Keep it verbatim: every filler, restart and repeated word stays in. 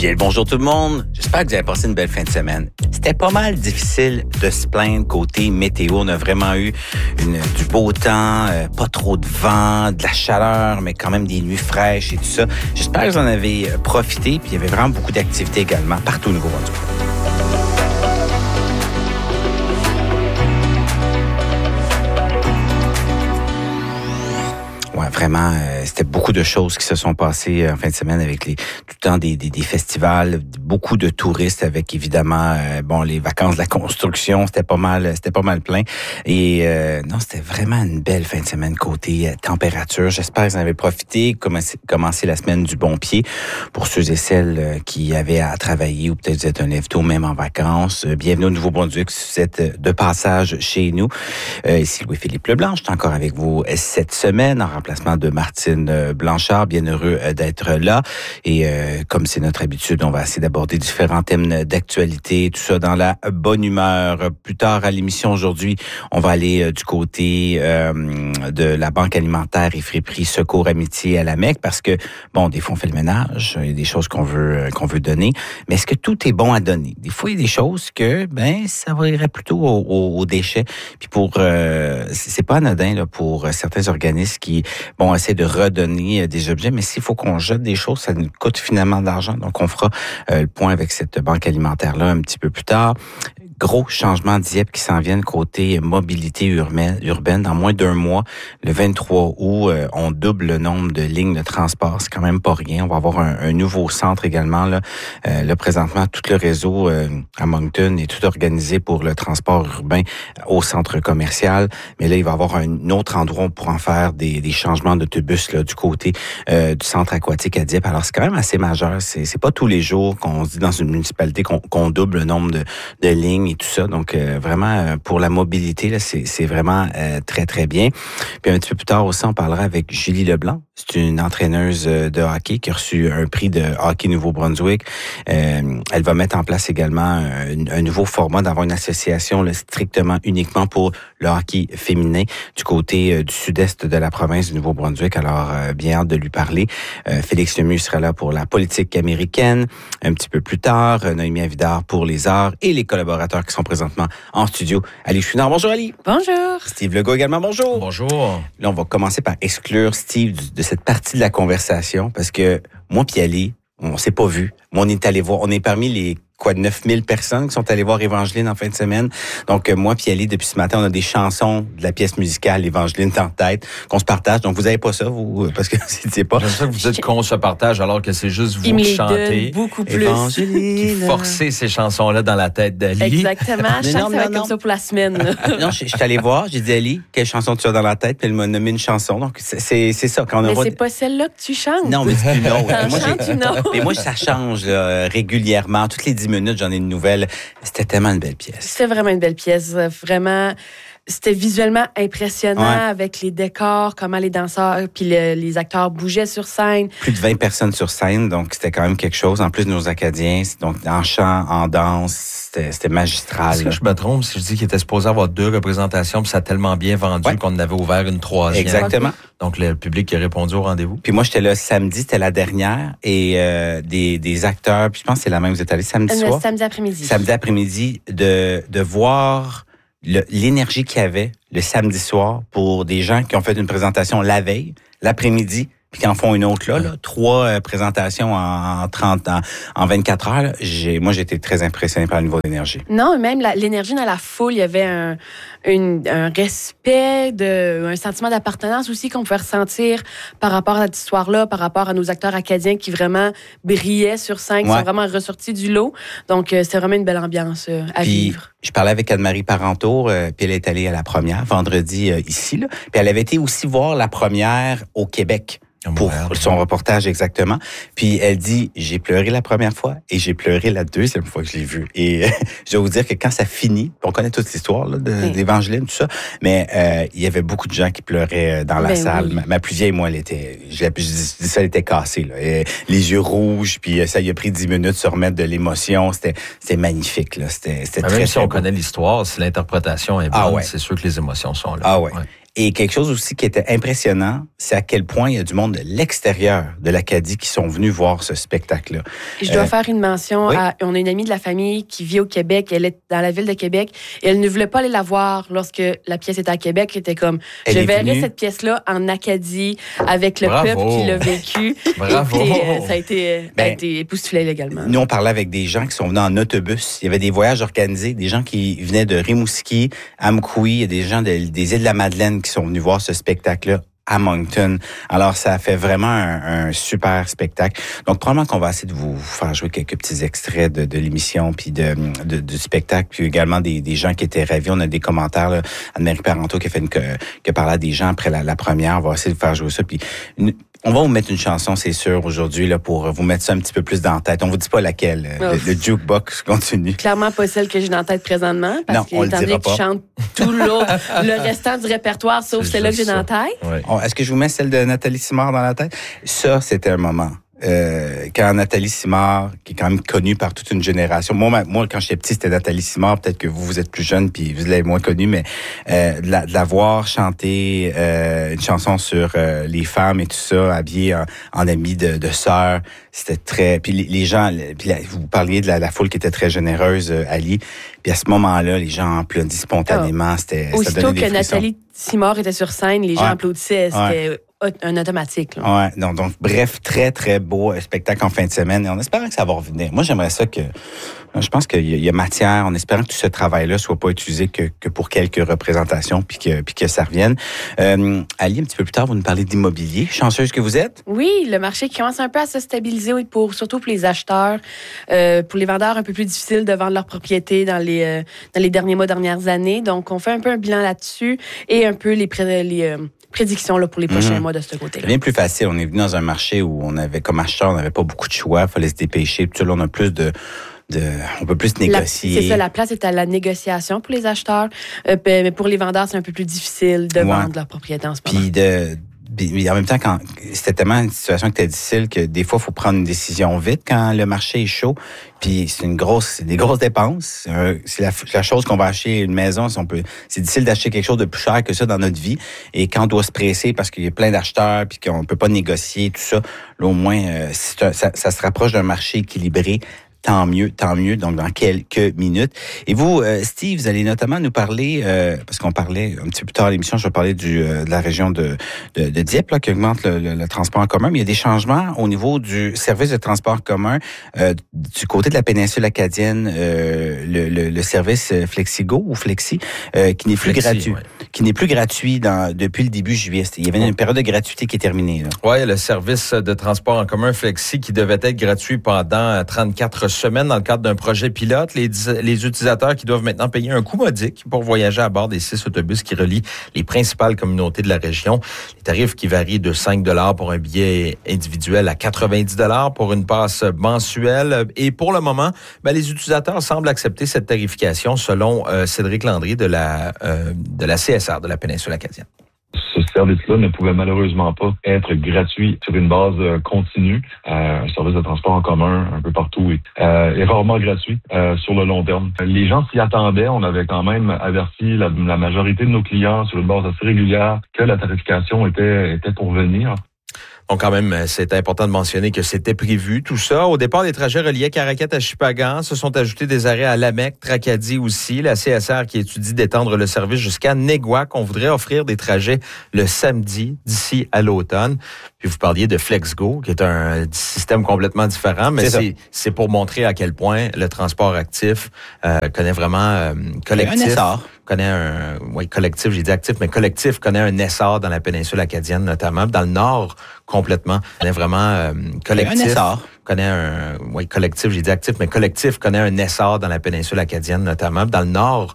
Bien le bonjour tout le monde. J'espère que vous avez passé une belle fin de semaine. C'était pas mal difficile de se plaindre côté météo. On a vraiment eu une, du beau temps, euh, pas trop de vent, de la chaleur, mais quand même des nuits fraîches et tout ça. J'espère que vous en avez profité. Puis il y avait vraiment beaucoup d'activités également partout au Nouveau-Brunswick. Vraiment, euh, c'était beaucoup de choses qui se sont passées en fin de semaine avec les tout le temps des, des, des festivals, beaucoup de touristes avec évidemment euh, bon les vacances de la construction, c'était pas mal, c'était pas mal plein. Et euh, non, c'était vraiment une belle fin de semaine côté euh, température. J'espère que vous en avez profité, commencé, commencé la semaine du bon pied pour ceux et celles euh, qui avaient à travailler ou peut-être vous êtes un lève-tôt même en vacances. Euh, bienvenue au Nouveau-Brunswick, si vous êtes de passage chez nous. Euh, ici Louis-Philippe Leblanc, je suis encore avec vous cette semaine en remplacement de Martine Blanchard, bien heureux d'être là. Et euh, comme c'est notre habitude, on va essayer d'aborder différents thèmes d'actualité, tout ça dans la bonne humeur. Plus tard à l'émission aujourd'hui, on va aller euh, du côté euh, de la Banque alimentaire et friperie Secours Amitié à la Mecque, parce que, bon, des fois on fait le ménage, il y a des choses qu'on veut qu'on veut donner, mais est-ce que tout est bon à donner? Des fois, il y a des choses que, ben, ça irait plutôt aux, aux, aux déchets. Puis pour, euh, c'est pas anodin là, pour certains organismes qui on essaie de redonner des objets, mais s'il faut qu'on jette des choses, ça nous coûte finalement de l'argent. Donc, on fera euh, le point avec cette banque alimentaire-là un petit peu plus tard. Gros changement d'I E P qui s'en viennent côté mobilité urbaine. urbaine. Dans moins d'un mois, le vingt-trois août, euh, on double le nombre de lignes de transport. C'est quand même pas rien. On va avoir un, un nouveau centre également. Là, euh, là présentement, tout le réseau euh, à Moncton est tout organisé pour le transport urbain au centre commercial. Mais là, il va y avoir un autre endroit pour en faire des, des changements d'autobus là, du côté euh, du centre aquatique à Dieppe. Alors, c'est quand même assez majeur. C'est, c'est pas tous les jours qu'on se dit dans une municipalité qu'on, qu'on double le nombre de, de lignes et tout ça. Donc, euh, vraiment, euh, pour la mobilité, là, c'est, c'est vraiment euh, très, très bien. Puis un petit peu plus tard aussi, on parlera avec Julie Leblanc. C'est une entraîneuse de hockey qui a reçu un prix de hockey Nouveau-Brunswick. Euh, elle va mettre en place également un, un nouveau format d'avoir une association là, strictement, uniquement pour le hockey féminin du côté euh, du sud-est de la province du Nouveau-Brunswick. Alors, euh, bien hâte de lui parler. Euh, Félix Lemieux sera là pour la politique américaine. Un petit peu plus tard, euh, Noémie Avidard pour les arts et les collaborateurs qui sont présentement en studio. Ali Chouinard, bonjour Ali. Bonjour. Steve Legault également, bonjour. Bonjour. Là, on va commencer par exclure Steve du, de cette partie de la conversation parce que moi puis Ali, on s'est pas vu. Moi, on est allé voir, on est parmi les quoi, neuf mille personnes qui sont allées voir Évangeline en fin de semaine. Donc, euh, moi puis Ali, depuis ce matin, on a des chansons de la pièce musicale Évangeline en tête qu'on se partage. Donc, vous avez pas ça, vous, parce que c'est pas... J'aime ça que vous dites qu'on se partage alors que c'est juste vous qui chantez. Beaucoup plus. Évangeline. Qui forcez ces chansons-là dans la tête d'Ali. Exactement. Je sens que ça va être comme ça pour la semaine. Non, je, je suis allé voir, j'ai dit Ali, quelle chanson tu as dans la tête? Puis elle m'a nommé une chanson. Donc, c'est, c'est, c'est ça. Quand on mais aura... c'est pas celle-là que tu chantes. Non, mais c'est une autre. T'en moi, chantes une autre. Mais moi, ça change là, régulièrement. Toutes les dix minutes, j'en ai une nouvelle. C'était tellement une belle pièce. C'était vraiment une belle pièce. Vraiment, c'était visuellement impressionnant ouais. avec les décors, comment les danseurs puis le, les acteurs bougeaient sur scène. Plus de vingt personnes sur scène, donc c'était quand même quelque chose. En plus de nos Acadiens, donc en chant, en danse, c'était, c'était magistral. Est-ce que je me trompe si je dis qu'il était supposé avoir deux représentations puis ça a tellement bien vendu ouais. qu'on en avait ouvert une troisième? Exactement. Donc le public qui a répondu au rendez-vous. Puis moi, j'étais là samedi, c'était la dernière, et euh, des, des acteurs, puis je pense que c'est la même, vous êtes allés samedi euh, soir? Samedi après-midi. Samedi après-midi, de, de voir... Le, l'énergie qu'il y avait le samedi soir pour des gens qui ont fait une présentation la veille, l'après-midi, puis qui en font une autre là, là trois euh, présentations en, en trente en, en vingt-quatre heures. Là, j'ai, moi, j'ai été très impressionné par le niveau d'énergie. Non, même la, l'énergie dans la foule, il y avait un, une, un respect, de, un sentiment d'appartenance aussi qu'on pouvait ressentir par rapport à cette histoire-là, par rapport à nos acteurs acadiens qui vraiment brillaient sur scène, qui ouais. sont vraiment ressortis du lot. Donc, euh, c'est vraiment une belle ambiance euh, à puis, vivre. Je parlais avec Anne-Marie Parenteau, euh, puis elle est allée à la première, vendredi, euh, ici. Là. Puis elle avait été aussi voir la première au Québec. Pour son reportage, exactement. Puis elle dit, j'ai pleuré la première fois et j'ai pleuré la deuxième fois que je l'ai vu. Et je dois vous dire que quand ça finit, on connaît toute l'histoire là, de, oui. d'Évangeline, tout ça, mais euh, il y avait beaucoup de gens qui pleuraient dans la ben salle. Oui. Ma, ma plus vieille, moi, elle était, je, je dis ça, elle était cassée. Là. Et les yeux rouges, puis ça y a pris dix minutes de se remettre de l'émotion. C'était, c'était magnifique. Là. C'était, c'était ben très, même si très on beau. connaît l'histoire, si l'interprétation est bonne, ah ouais. c'est sûr que les émotions sont là. Ah ouais. ouais. Et quelque chose aussi qui était impressionnant, c'est à quel point il y a du monde de l'extérieur de l'Acadie qui sont venus voir ce spectacle-là. Je dois euh, faire une mention. oui? À, on a une amie de la famille qui vit au Québec. Elle est dans la ville de Québec. Et elle ne voulait pas aller la voir lorsque la pièce était à Québec. Elle était comme, elle je est verrai venue... cette pièce-là en Acadie avec le Bravo. peuple qui l'a vécu. Bravo. Et, euh, ça a été, Ben, a été époustouflé légalement. Nous, on parlait avec des gens qui sont venus en autobus. Il y avait des voyages organisés, des gens qui venaient de Rimouski, Amkoui, il y a des gens de, des îles de la Madeleine qui sont venus voir ce spectacle-là à Moncton. Alors, ça a fait vraiment un, un super spectacle. Donc, probablement qu'on va essayer de vous faire jouer quelques petits extraits de, de l'émission, puis de, de, du spectacle, puis également des, des gens qui étaient ravis. On a des commentaires, là. Anne-Marie Parenteau qui a fait une, qui a parlé à des gens après la, la première. On va essayer de faire jouer ça. Puis, une, on va vous mettre une chanson, c'est sûr, aujourd'hui, là, pour vous mettre ça un petit peu plus dans la tête. On vous dit pas laquelle. Le, le jukebox continue. Clairement pas celle que j'ai dans la tête présentement, parce Non, que, on le étant dira donné que pas. je chante tout l'autre, le restant du répertoire, sauf C'est celle-là que j'ai juste dans la ça. tête. Ouais. Oh, est-ce que je vous mets celle de Nathalie Simard dans la tête? Ça, c'était un moment. Euh, quand Nathalie Simard, qui est quand même connue par toute une génération. Moi, ma, moi quand j'étais petit, c'était Nathalie Simard. Peut-être que vous, vous êtes plus jeune puis vous l'avez moins connue, mais euh, de, la, de la voir chanter euh, une chanson sur euh, les femmes et tout ça, habillée en, en amie de, de sœurs, c'était très... Puis les, les gens, puis la, vous parliez de la, la foule qui était très généreuse, euh, Ali. Puis à ce moment-là, les gens applaudissaient spontanément. C'était, ça Aussitôt donnait des que frissons. Nathalie Simard était sur scène, les gens Ouais. applaudissaient. C'était Ouais. un automatique. Là. Ouais, donc, donc bref, très, très beau spectacle en fin de semaine. Et on espère que ça va revenir. Moi, j'aimerais ça que... Je pense qu'il y a, il y a matière, en espérant que tout ce travail-là soit pas utilisé que, que pour quelques représentations, puis que, puis que ça revienne. Euh, Ali, un petit peu plus tard, vous nous parlez d'immobilier. Chanceuse que vous êtes? Oui, le marché qui commence un peu à se stabiliser, oui, pour, surtout pour les acheteurs. Euh, pour les vendeurs, un peu plus difficile de vendre leur propriété dans les, euh, dans les derniers mois, dernières années. Donc, on fait un peu un bilan là-dessus et un peu les... Pré- les euh, prédictions là, pour les prochains mmh. mois de ce côté-là. C'est bien plus facile. On est venu dans un marché où on avait, comme acheteur, on n'avait pas beaucoup de choix. Il fallait se dépêcher. Puis là, on a plus de... De, on peut plus négocier. La, c'est ça, la place est à la négociation pour les acheteurs. Euh, mais pour les vendeurs, c'est un peu plus difficile de ouais. vendre leur propriété en ce moment. Puis de... Puis en même temps, quand c'était tellement une situation qui était difficile que des fois, il faut prendre une décision vite quand le marché est chaud. Puis c'est une grosse, c'est des grosses dépenses. C'est la, la chose qu'on va acheter une maison. Si on peut, c'est difficile d'acheter quelque chose de plus cher que ça dans notre vie. Et quand on doit se presser parce qu'il y a plein d'acheteurs puis qu'on peut pas négocier tout ça, là au moins, euh, ça, ça, ça se rapproche d'un marché équilibré. Tant mieux, tant mieux, donc dans quelques minutes. Et vous, euh, Steve, vous allez notamment nous parler, euh, parce qu'on parlait un petit peu plus tard à l'émission, je vais parler du, euh, de la région de, de, de Dieppe, là, qui augmente le, le, le transport en commun, mais il y a des changements au niveau du service de transport en commun euh, du côté de la péninsule acadienne, euh, le, le, le service Flexigo ou Flexi, euh, qui n'est plus Flexi, gratuit, ouais. qui n'est plus gratuit dans, depuis le début juillet. Il y avait une période de gratuité qui est terminée. Oui, le service de transport en commun Flexi qui devait être gratuit pendant trente-quatre semaine dans le cadre d'un projet pilote. Les, les utilisateurs qui doivent maintenant payer un coût modique pour voyager à bord des six autobus qui relient les principales communautés de la région. Les tarifs qui varient de cinq dollars pour un billet individuel à quatre-vingt-dix dollars pour une passe mensuelle. Et pour le moment, ben, les utilisateurs semblent accepter cette tarification selon euh, Cédric Landry de la, euh, de la C S R, de la péninsule acadienne. Ce service-là ne pouvait malheureusement pas être gratuit sur une base euh, continue. Euh, un service de transport en commun un peu partout est, euh, est rarement gratuit euh, sur le long terme. Les gens s'y attendaient. On avait quand même averti la, la majorité de nos clients sur une base assez régulière que la tarification était, était pour venir. Donc, quand même, c'est important de mentionner que c'était prévu, tout ça. Au départ, les trajets reliés Caracat à Shippagan se sont ajoutés des arrêts à Lamec, Tracadie aussi. La C S R qui étudie d'étendre le service jusqu'à Néguac. On voudrait offrir des trajets le samedi d'ici à l'automne. Puis vous parliez de FlexGo, qui est un système complètement différent, mais c'est, c'est, c'est pour montrer à quel point le transport actif euh, connaît vraiment euh, collectif. Un essor. connaît un, oui, collectif, j'ai dit actif, mais collectif connaît un essor dans la péninsule acadienne notamment, dans le nord complètement, connaît vraiment euh, collectif. Un essor. connaît un, oui, collectif, j'ai dit actif, mais collectif connaît un essor dans la péninsule acadienne notamment, dans le nord